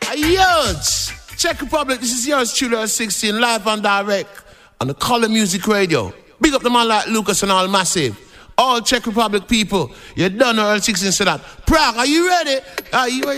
Huge. Czech Republic, this is yours truly, Earl 16, live and direct on the Color Music Radio. Big up the man like Lucas and all massive. All Czech Republic people, you done Earl 16 so that. Prague, are you ready? Are you